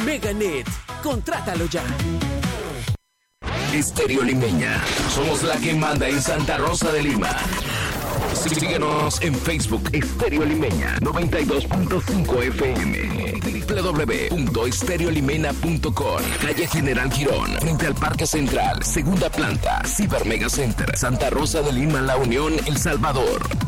Meganet, contrátalo ya. Estéreo Limeña. Somos la que manda en Santa Rosa de Lima. Síguenos en Facebook, Estéreo Limeña 92.5 FM. www.estereolimena.com. Calle General Girón, frente al Parque Central, segunda planta, Ciber Mega Center, Santa Rosa de Lima, La Unión, El Salvador.